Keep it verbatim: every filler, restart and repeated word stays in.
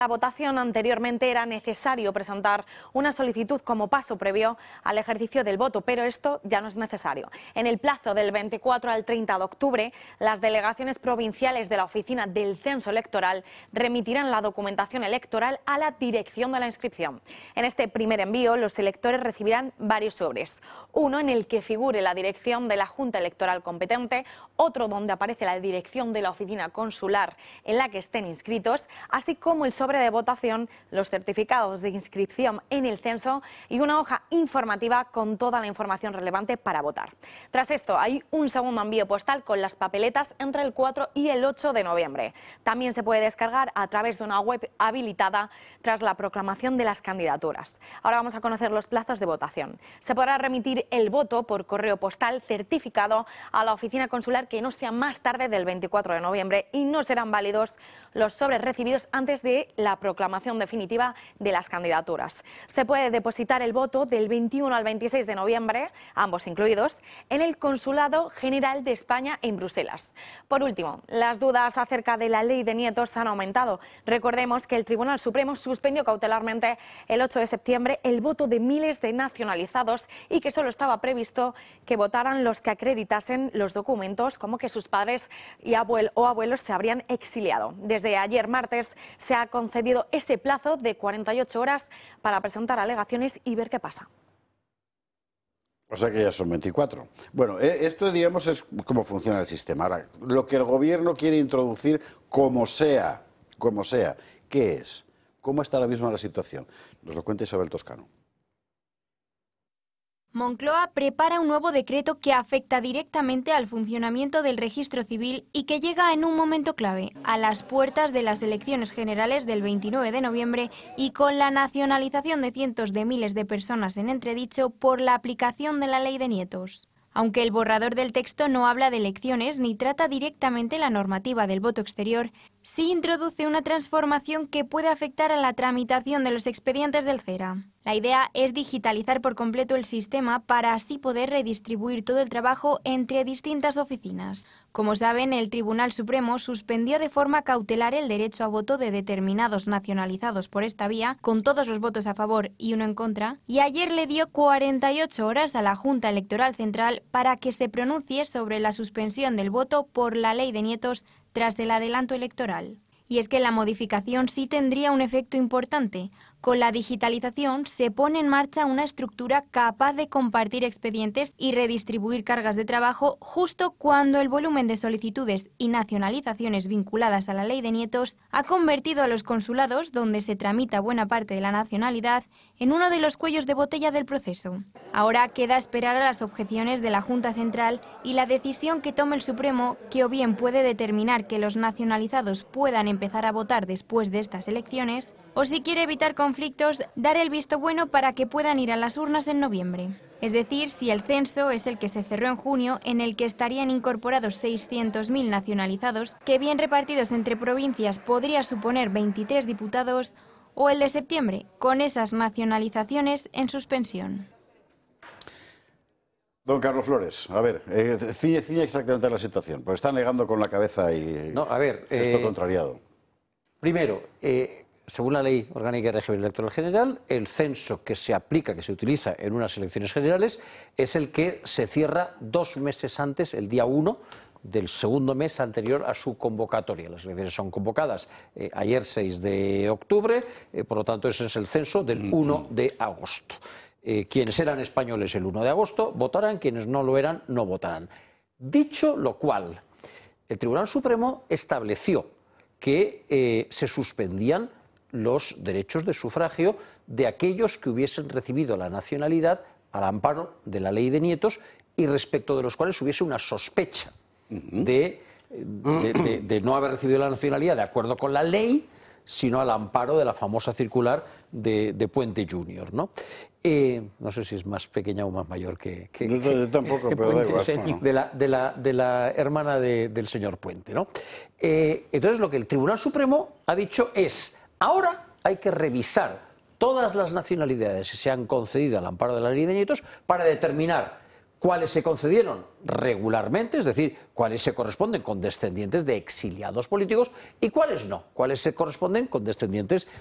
La votación anteriormente era necesario presentar una solicitud como paso previo al ejercicio del voto, pero esto ya no es necesario. En el plazo del veinticuatro al treinta de octubre, las delegaciones provinciales de la Oficina del Censo Electoral remitirán la documentación electoral a la dirección de la inscripción. En este primer envío, los electores recibirán varios sobres. Uno en el que figure la dirección de la Junta Electoral competente, otro donde aparece la dirección de la oficina consular en la que estén inscritos, así como el sobre de votación, los certificados de inscripción en el censo y una hoja informativa con toda la información relevante para votar. Tras esto, hay un segundo envío postal con las papeletas entre el cuatro y el ocho de noviembre. También se puede descargar a través de una web habilitada tras la proclamación de las candidaturas. Ahora vamos a conocer los plazos de votación. Se podrá remitir el voto por correo postal certificado a la oficina consular que no sea más tarde del veinticuatro de noviembre y no serán válidos los sobres recibidos antes de la proclamación definitiva de las candidaturas. Se puede depositar el voto del veintiuno al veintiséis de noviembre, ambos incluidos, en el Consulado General de España en Bruselas. Por último, las dudas acerca de la ley de nietos han aumentado. Recordemos que el Tribunal Supremo suspendió cautelarmente el ocho de septiembre el voto de miles de nacionalizados y que solo estaba previsto que votaran los que acreditasen los documentos como que sus padres y abuel o abuelos se habrían exiliado. Desde ayer martes se ha concedido ese plazo de cuarenta y ocho horas para presentar alegaciones y ver qué pasa. O sea que ya son veinticuatro. Bueno, esto, digamos, es cómo funciona el sistema. Ahora, lo que el gobierno quiere introducir, como sea, como sea, ¿qué es? ¿Cómo está ahora mismo la situación? Nos lo cuenta Isabel Toscano. Moncloa prepara un nuevo decreto que afecta directamente al funcionamiento del registro civil y que llega en un momento clave, a las puertas de las elecciones generales del veintinueve de noviembre y con la nacionalización de cientos de miles de personas en entredicho por la aplicación de la ley de nietos. Aunque el borrador del texto no habla de elecciones ni trata directamente la normativa del voto exterior, sí introduce una transformación que puede afectar a la tramitación de los expedientes del CERA. La idea es digitalizar por completo el sistema para así poder redistribuir todo el trabajo entre distintas oficinas. Como saben, el Tribunal Supremo suspendió de forma cautelar el derecho a voto de determinados nacionalizados por esta vía, con todos los votos a favor y uno en contra, y ayer le dio cuarenta y ocho horas a la Junta Electoral Central para que se pronuncie sobre la suspensión del voto por la ley de nietos tras el adelanto electoral. Y es que la modificación sí tendría un efecto importante. Con la digitalización se pone en marcha una estructura capaz de compartir expedientes y redistribuir cargas de trabajo justo cuando el volumen de solicitudes y nacionalizaciones vinculadas a la ley de nietos ha convertido a los consulados, donde se tramita buena parte de la nacionalidad, en uno de los cuellos de botella del proceso. Ahora queda esperar a las objeciones de la Junta Central y la decisión que tome el Supremo, que o bien puede determinar que los nacionalizados puedan empezar a votar después de estas elecciones, o si quiere evitar conflictos, dar el visto bueno para que puedan ir a las urnas en noviembre. Es decir, si el censo es el que se cerró en junio, en el que estarían incorporados seiscientos mil nacionalizados, que bien repartidos entre provincias podría suponer veintitrés diputados, o el de septiembre, con esas nacionalizaciones en suspensión. Don Carlos Flores, a ver, eh, ciñe, ciñe exactamente la situación, porque están negando con la cabeza y no, a ver, esto eh, contrariado. Primero, eh, según la Ley Orgánica de Régimen Electoral General, el censo que se aplica, que se utiliza en unas elecciones generales, es el que se cierra dos meses antes, el día uno del segundo mes anterior a su convocatoria. Las elecciones son convocadas eh, ayer seis de octubre, eh, por lo tanto ese es el censo del uno de agosto. Eh, quienes eran españoles el uno de agosto votarán, quienes no lo eran no votarán. Dicho lo cual, el Tribunal Supremo estableció que eh, se suspendían los derechos de sufragio de aquellos que hubiesen recibido la nacionalidad al amparo de la ley de nietos y respecto de los cuales hubiese una sospecha de, de, de, de no haber recibido la nacionalidad de acuerdo con la ley, sino al amparo de la famosa circular de, de Puente Junior, ¿no? Eh, no sé si es más pequeña o más mayor que, que, yo, yo tampoco, que pero Puente, igual, ese, bueno. de, la, de, la, de la hermana de, del señor Puente, ¿no? Eh, entonces lo que el Tribunal Supremo ha dicho es, ahora hay que revisar todas las nacionalidades que se han concedido al amparo de la ley de nietos para determinar cuáles se concedieron regularmente, es decir, cuáles se corresponden con descendientes de exiliados políticos y cuáles no, cuáles se corresponden con descendientes